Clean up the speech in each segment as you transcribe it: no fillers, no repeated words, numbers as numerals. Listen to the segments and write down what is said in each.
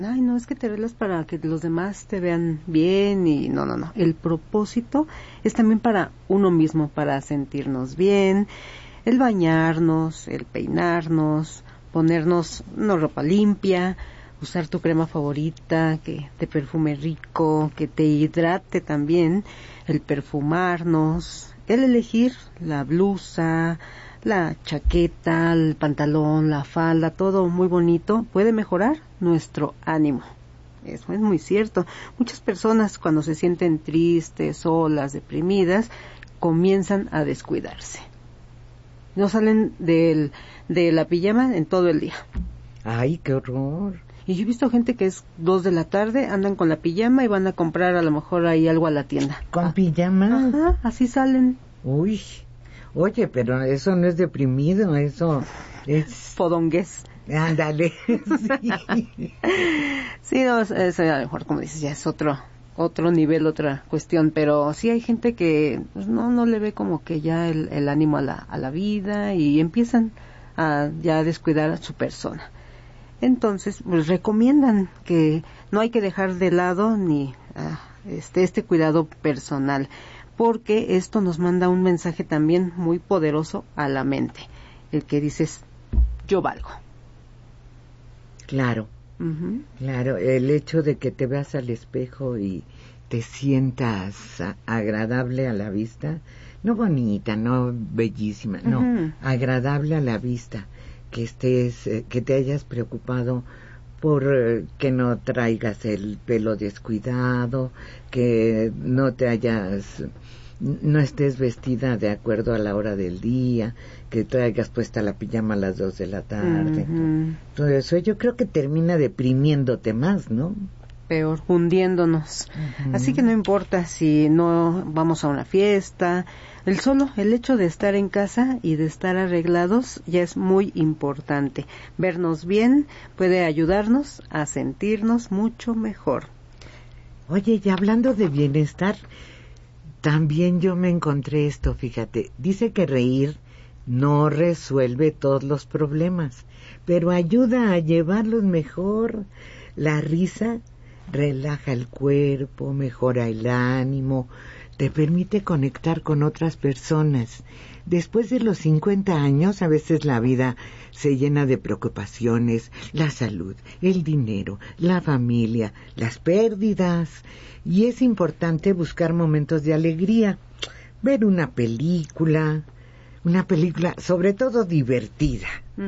Ay, no, es que te arreglas para que los demás te vean bien y no. El propósito es también para uno mismo, para sentirnos bien, el bañarnos, el peinarnos, ponernos una ropa limpia, usar tu crema favorita, que te perfume rico, que te hidrate también, el perfumarnos, el elegir la blusa, la chaqueta, el pantalón, la falda, todo muy bonito, puede mejorar nuestro ánimo. Eso es muy cierto. Muchas personas cuando se sienten tristes, solas, deprimidas, comienzan a descuidarse. No salen de la pijama en todo el día. ¡Ay, qué horror! Y yo he visto gente que es 2 de la tarde, andan con la pijama y van a comprar a lo mejor ahí algo a la tienda. ¿Con pijama? Ajá, así salen. Uy, oye, pero eso no es deprimido, eso es... Fodongués. Ándale, sí. Sí, no, eso a lo mejor, como dices, ya es otro nivel, otra cuestión, pero sí hay gente que pues, no le ve como que ya el ánimo a la vida y empiezan a ya descuidar a su persona. Entonces, pues recomiendan que no hay que dejar de lado ni este cuidado personal, porque esto nos manda un mensaje también muy poderoso a la mente, el que dices, yo valgo. Claro, claro, el hecho de que te veas al espejo y te sientas agradable a la vista, no bonita, no bellísima, no, agradable a la vista, que que te hayas preocupado por que no traigas el pelo descuidado, que no estés vestida de acuerdo a la hora del día, que traigas puesta la pijama a las 2 de la tarde. Todo eso yo creo que termina deprimiéndote más, ¿no? Peor, hundiéndonos. Así que no importa si no vamos a una fiesta, el hecho de estar en casa y de estar arreglados ya es muy importante. Vernos bien puede ayudarnos a sentirnos mucho mejor. Oye, y hablando de bienestar, también yo me encontré esto, fíjate, dice que reír no resuelve todos los problemas, pero ayuda a llevarlos mejor. La risa relaja el cuerpo, mejora el ánimo, te permite conectar con otras personas. Después de los 50 años, a veces la vida se llena de preocupaciones, la salud, el dinero, la familia, las pérdidas, y es importante buscar momentos de alegría, ver una película sobre todo divertida,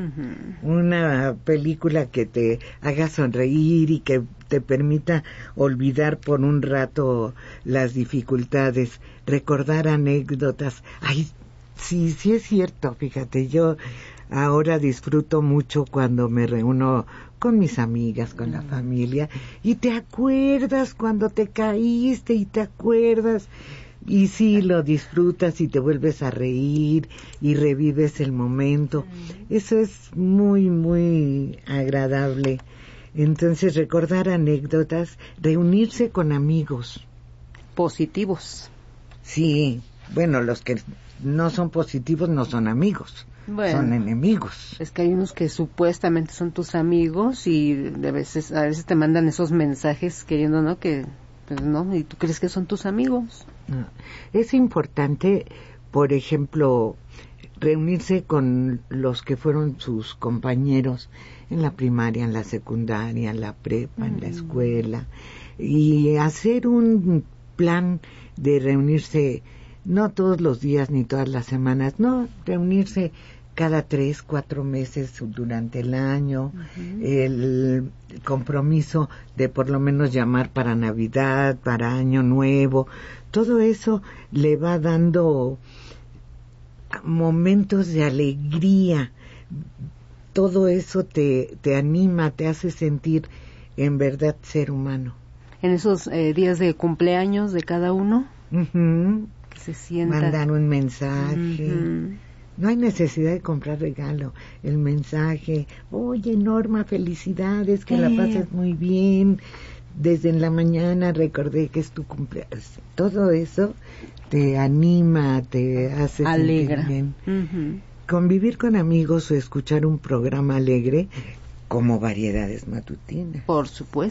una película que te haga sonreír y que te permita olvidar por un rato las dificultades, recordar anécdotas. Ay, sí es cierto, fíjate, yo ahora disfruto mucho cuando me reúno con mis amigas, con la familia, y te acuerdas cuando te caíste y te acuerdas. Y sí, lo disfrutas y te vuelves a reír y revives el momento. Eso es muy, muy agradable. Entonces, recordar anécdotas, reunirse con amigos. Positivos. Sí, bueno, los que no son positivos no son amigos, son enemigos. Es que hay unos que supuestamente son tus amigos y a veces te mandan esos mensajes queriendo, ¿no? Que pues no, y tú crees que son tus amigos. No. Es importante, por ejemplo, reunirse con los que fueron sus compañeros en la primaria, en la secundaria, en la prepa, en la escuela, y hacer un plan de reunirse, no todos los días ni todas las semanas, no, reunirse cada 3, 4 meses durante el año, el compromiso de por lo menos llamar para Navidad, para Año Nuevo, todo eso le va dando momentos de alegría, todo eso te anima, te hace sentir en verdad ser humano. En esos días de cumpleaños de cada uno, que se sienta. Mandar un mensaje. No hay necesidad de comprar regalo. El mensaje, oye Norma, felicidades, que la pases muy bien. Desde en la mañana recordé que es tu cumpleaños. Todo eso te anima, te hace alegra. Sentir bien. Convivir con amigos o escuchar un programa alegre como Variedades Matutinas. Por supuesto.